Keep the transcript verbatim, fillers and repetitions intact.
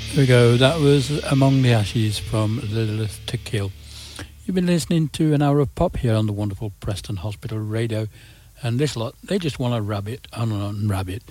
There we go. That was Among the Ashes from Lilith to Kill. You've been listening to an hour of pop here on the wonderful Preston Hospital Radio. And this lot, they just want to rabbit on and on rabbit.